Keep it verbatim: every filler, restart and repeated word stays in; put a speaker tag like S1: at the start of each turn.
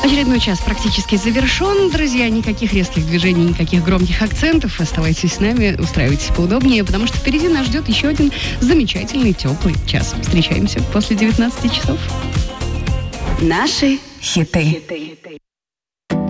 S1: Очередной час практически завершен. Друзья, никаких резких движений, никаких громких акцентов. Оставайтесь с нами, устраивайтесь поудобнее, потому что впереди нас ждет еще один замечательный, теплый час. Встречаемся после девятнадцати часов.
S2: Наши хиты.